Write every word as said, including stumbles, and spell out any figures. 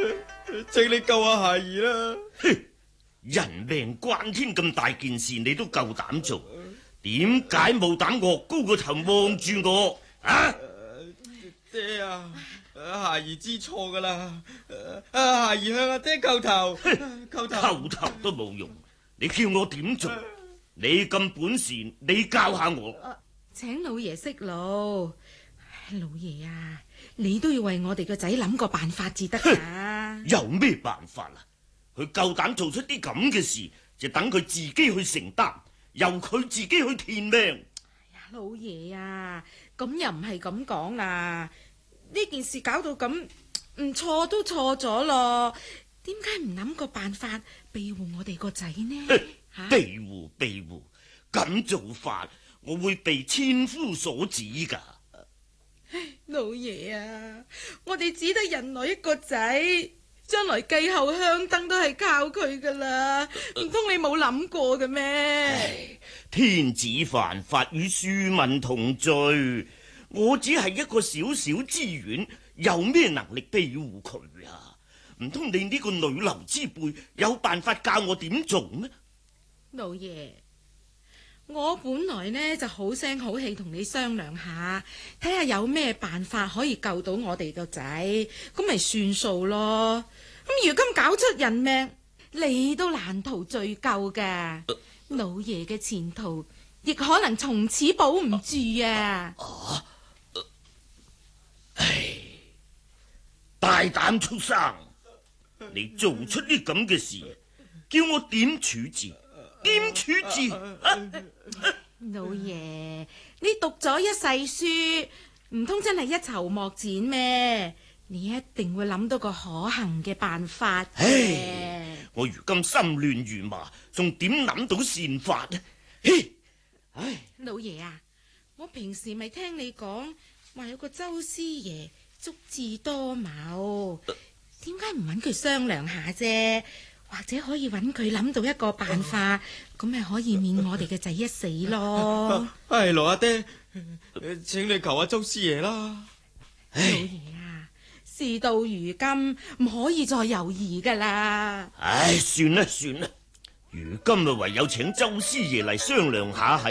請你救下孩兒啦！ 哼，人命關天咁大件事你都夠膽做，點解冇膽惡高個頭望住我啊？ 爹啊，孩兒知錯噶啦，孩兒向阿爹叩頭，叩頭， 叩頭都冇用，你叫我點做？你咁本事，你教下我。 啊、請老爺息怒，老爺啊，你都要為我哋個仔諗個辦法至得噶。 有咩辦法啊？佢夠膽做出啲咁嘅事，就等佢自己去承擔，由佢自己去填命。 哎呀，老爺啊，咁又唔係咁講啦。呢件事搞到咁，唔錯都錯咗咯。點解唔諗個辦法庇護我哋個仔呢？ 庇護庇護，咁做法我會被千夫所指噶。 老爺啊，我哋只得人來一個仔，將來繼後香燈都係靠佢噶啦，唔通你冇諗過嘅咩？ 天子犯法與庶民同罪，我只係一個小小之縣，有咩能力庇護佢啊？唔通你呢個女流之輩有辦法教我點做咩？ 老爺，我本來呢就好聲好氣同你商量下，睇下有咩辦法可以救到我哋個仔，咁咪算數咯。咁如今搞出人命，你都難逃罪咎噶，呃、老爺嘅前途亦可能從此保唔住啊！ 啊呃、唉，大膽畜生，你做出啲咁嘅事，叫我點處置？點處置？啊、 老爺，你讀咗一世書，唔通真係一籌莫展咩？你一定會諗到個可行嘅辦法。 唉，我如今心亂如麻，仲點諗到善法呢？唉， 老爺啊，我平時咪聽你講話有個周師爺足智多謀，點解唔揾佢商量下啫？或者可以揾佢諗到一個辦法，咁咪可以免我哋嘅仔一死咯。 唉，羅阿爹，請你求下周師爺啦。 老爺啊，事到如今唔可以再猶豫噶啦。 唉，算啦算啦，如今咪唯有請周師爺嚟商量下。